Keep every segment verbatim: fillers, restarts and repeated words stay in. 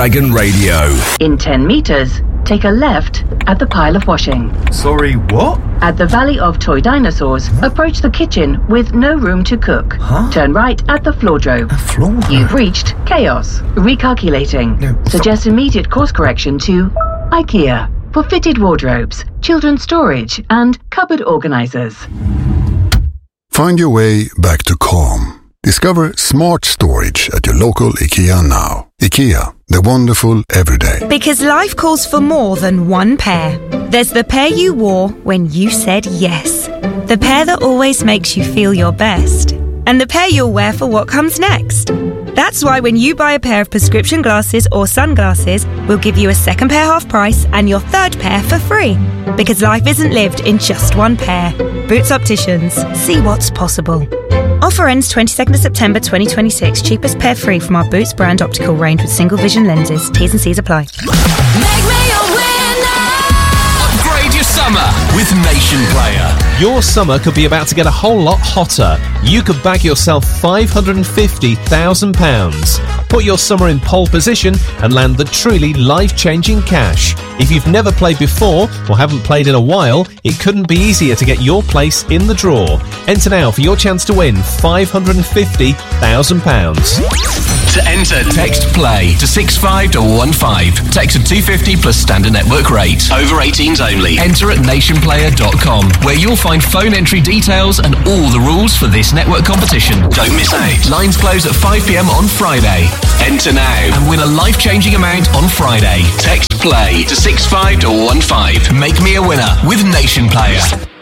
Dragon Radio. In ten metres, take a left at the pile of washing. Sorry, what? At the Valley of Toy Dinosaurs, approach the kitchen with no room to cook. Huh? Turn right at the floordrobe. A floor? You've reached Chaos. Recalculating. No, stop. Suggest immediate course correction to IKEA for fitted wardrobes, children's storage and cupboard organisers. Find your way back to calm. Discover smart storage at your local IKEA now. IKEA, the wonderful everyday. Because life calls for more than one pair. There's the pair you wore when you said yes. The pair that always makes you feel your best. And the pair you'll wear for what comes next. That's why when you buy a pair of prescription glasses or sunglasses, we'll give you a second pair half price and your third pair for free. Because life isn't lived in just one pair. Boots Opticians. See what's possible. Offer ends twenty-second of September twenty twenty-six. Cheapest pair free from our Boots brand optical range with single vision lenses. T's and C's apply. Make me a winner! Upgrade your summer with Nation Player. Your summer could be about to get a whole lot hotter. You could bag yourself five hundred fifty thousand pounds. Put your summer in pole position and land the truly life-changing cash. If you've never played before or haven't played in a while, it couldn't be easier to get your place in the draw. Enter now for your chance to win five hundred fifty thousand pounds. To enter, text PLAY to six five one five. Text to two fifty plus standard network rate. Over eighteens only. Enter at nation player dot com, where you'll find phone entry details and all the rules for this network competition. Don't miss out. Lines close at five p m on Friday. Enter now and win a life-changing amount on Friday. Text PLAY to six five one five. Make me a winner with Nation Player.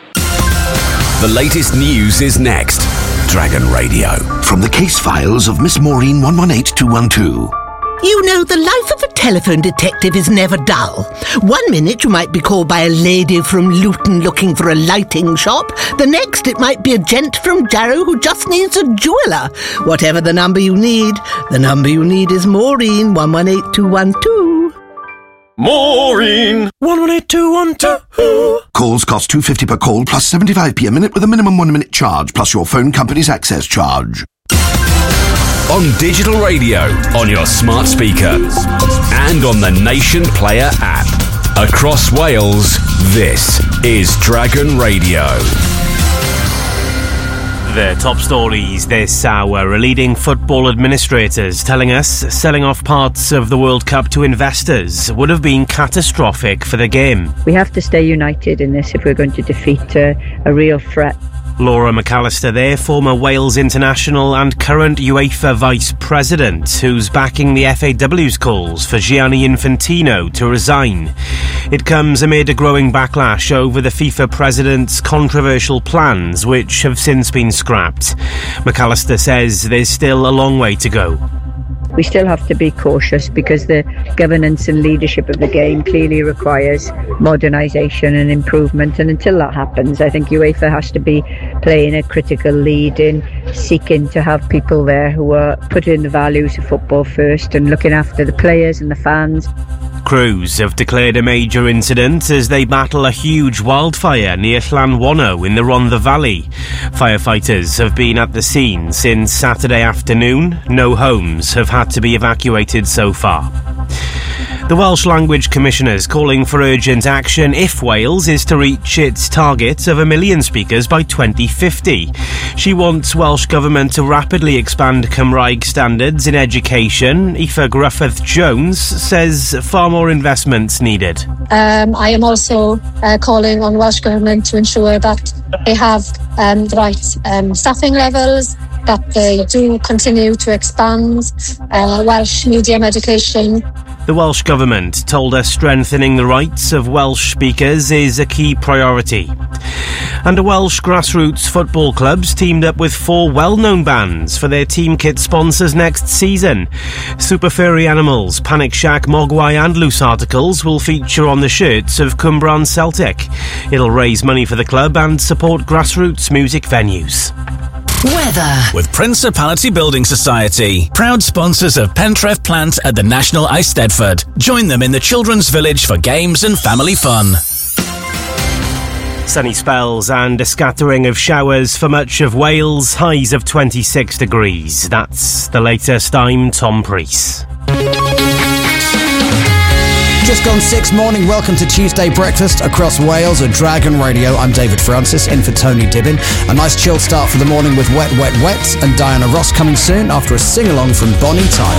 The latest news is next. Dragon Radio. From the case files of Miss Maureen one one eight two one two. You know, the life of a telephone detective is never dull. One minute you might be called by a lady from Luton looking for a lighting shop. The next it might be a gent from Jarrow who just needs a jeweller. Whatever the number you need, the number you need is Maureen one one eight two one two. Maureen one one eight two one two. Calls cost two pounds fifty per call plus seventy-five p a minute with a minimum one minute charge plus your phone company's access charge. On digital radio, on your smart speaker, and on the Nation Player app. Across Wales, this is Dragon Radio. The top stories this hour are leading football administrators telling us selling off parts of the World Cup to investors would have been catastrophic for the game. We have to stay united in this if we're going to defeat a, a real threat. Laura McAllister there, former Wales international and current UEFA vice-president, who's backing the F A W's calls for Gianni Infantino to resign. It comes amid a growing backlash over the FIFA president's controversial plans, which have since been scrapped. McAllister says there's still a long way to go. We still have to be cautious because the governance and leadership of the game clearly requires modernisation and improvement, and until that happens, I think UEFA has to be playing a critical lead in seeking to have people there who are putting the values of football first and looking after the players and the fans. Crews have declared a major incident as they battle a huge wildfire near Llanwano in the Rhondda Valley. Firefighters have been at the scene since Saturday afternoon. No homes have had to be evacuated so far. The Welsh Language Commissioner's calling for urgent action if Wales is to reach its target of a million speakers by twenty fifty. She wants Welsh Government to rapidly expand Cymraeg standards in education. Aoife Gruffydd-Jones says far more investments needed. Um, I am also uh, calling on Welsh Government to ensure that they have um, the right um, staffing levels, that they do continue to expand uh, Welsh medium education. The Welsh Government told us strengthening the rights of Welsh speakers is a key priority. And a Welsh grassroots football club's teamed up with four well-known bands for their team kit sponsors next season. Super Furry Animals, Panic Shack, Mogwai and Loose Articles will feature on the shirts of Cwmbran Celtic. It'll raise money for the club and support grassroots music venues. Weather with Principality Building Society, proud sponsors of Pentref Plant at the National Eisteddfod. Join them in the Children's Village for games and family fun. Sunny spells and a scattering of showers for much of Wales, highs of twenty-six degrees. That's the latest. I'm Tom Preece. Just gone six morning. Welcome to Tuesday Breakfast across Wales at Dragon Radio. I'm David Francis, in for Tony Dibbin. A nice chilled start for the morning with Wet, Wet, Wet and Diana Ross coming soon after a sing-along from Bonnie Tyler.